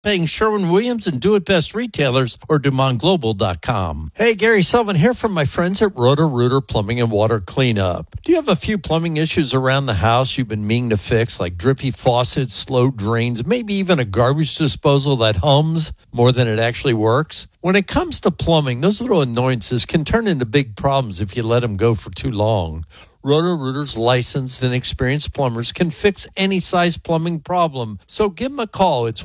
Paying Sherwin-Williams and Do It Best retailers or DuMontGlobal.com. Hey, Gary Sullivan here from my friends at Roto-Rooter Plumbing and Water Cleanup. Do you have a few plumbing issues around the house you've been meaning to fix, like drippy faucets, slow drains, maybe even a garbage disposal that hums more than it actually works? When it comes to plumbing, those little annoyances can turn into big problems if you let them go for too long. Roto-Rooter's licensed and experienced plumbers can fix any size plumbing problem. So give them a call. It's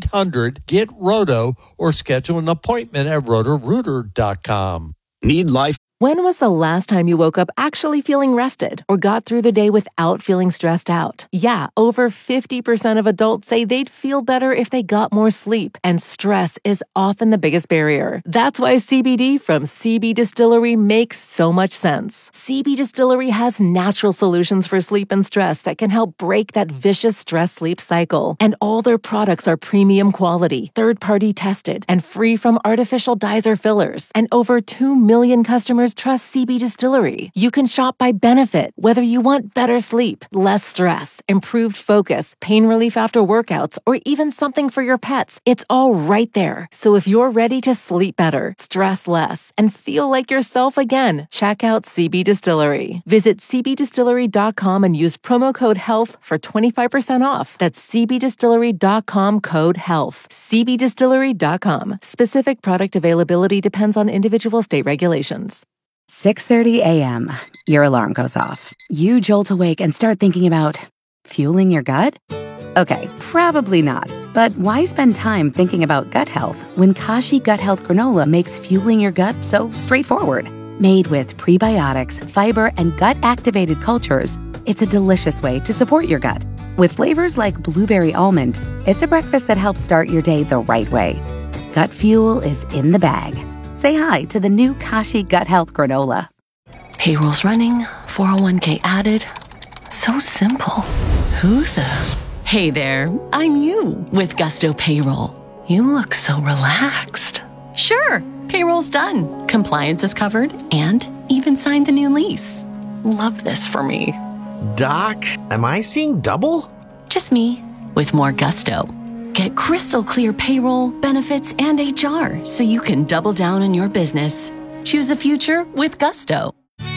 1-800-GET-ROTO or schedule an appointment at rotorooter.com. Need life. When was the last time you woke up actually feeling rested or got through the day without feeling stressed out? Yeah, over 50% of adults say they'd feel better if they got more sleep, and stress is often the biggest barrier. That's why CBD from CB Distillery makes so much sense. CB Distillery has natural solutions for sleep and stress that can help break that vicious stress-sleep cycle. And all their products are premium quality, third-party tested, and free from artificial dyes or fillers. And over 2 million customers trust CB Distillery. You can shop by benefit, whether you want better sleep, less stress, improved focus, pain relief after workouts, or even something for your pets. It's all right there. So if you're ready to sleep better, stress less, and feel like yourself again, check out CB Distillery. Visit cbdistillery.com and use promo code HEALTH for 25% off. That's cbdistillery.com code HEALTH. cbdistillery.com. Specific product availability depends on individual state regulations. 6:30 a.m. Your alarm goes off. You jolt awake and start thinking about fueling your gut? Okay, probably not. But why spend time thinking about gut health when Kashi Gut Health Granola makes fueling your gut so straightforward? Made with prebiotics, fiber, and gut-activated cultures, it's a delicious way to support your gut. With flavors like blueberry almond, it's a breakfast that helps start your day the right way. Gut fuel is in the bag. Say hi to the new Kashi Gut Health Granola. Payroll's running, 401k added. So simple. Who the? Hey there, I'm you with Gusto Payroll. You look so relaxed. Sure, payroll's done. Compliance is covered and even signed the new lease. Love this for me. Doc, am I seeing double? Just me with more gusto. Get crystal clear payroll, benefits, and HR so you can double down on your business. Choose a future with Gusto.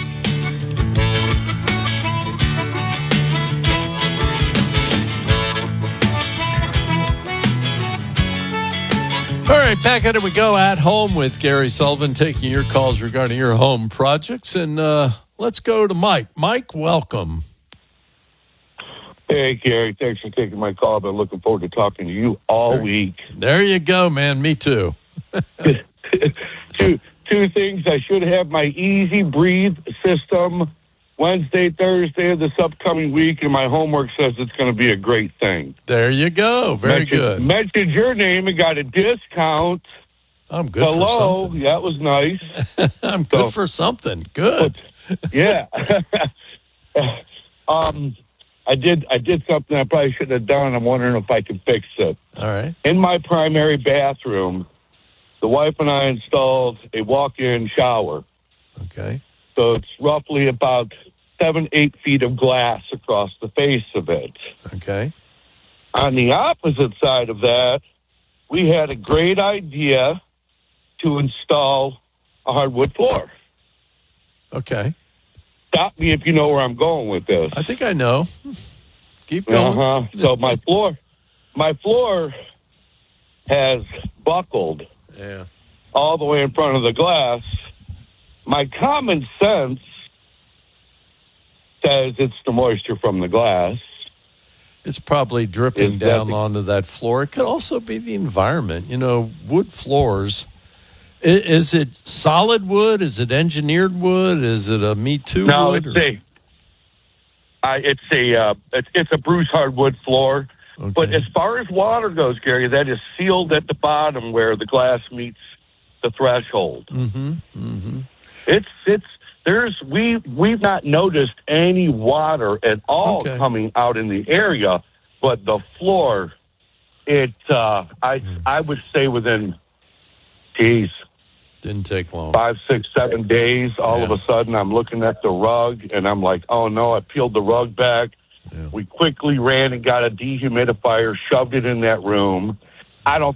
All right, back at it we go at home with Gary Sullivan, taking your calls regarding your home projects. And let's go to Mike. Mike, welcome. Hey, Gary, thanks for taking my call. I've been looking forward to talking to you all week. There you go, man. Me too. Two things. I should have my Easy Breathe system Wednesday, Thursday of this upcoming week, and my homework says it's going to be a great thing. There you go. Very good. Mentioned your name and got a discount. I'm good for something. That was nice. I'm good for something. Good. Yeah. I did something I probably shouldn't have done. I'm wondering if I can fix it. All right. In my primary bathroom, the wife and I installed a walk-in shower. Okay. So it's roughly about 7-8 feet of glass across the face of it. Okay. On the opposite side of that, we had a great idea to install a hardwood floor. Okay. Stop me if you know where I'm going with this. I think I know. Keep going. So my floor has buckled all the way in front of the glass. My common sense says it's the moisture from the glass. It's probably dripping down onto that floor. It could also be the environment. You know, wood floors. Is it solid wood? Is it engineered wood? Is it a Me Too wood? No, it's a Bruce hardwood floor. Okay. But as far as water goes, Gary, that is sealed at the bottom where the glass meets the threshold. Mm-hmm. Mm-hmm. We've not noticed any water at all coming out in the area, but the floor, I would say within, didn't take long. 5, 6, 7 days, all of a sudden I'm looking at the rug and I'm like, oh no, I peeled the rug back. Yeah. We quickly ran and got a dehumidifier, shoved it in that room. I don't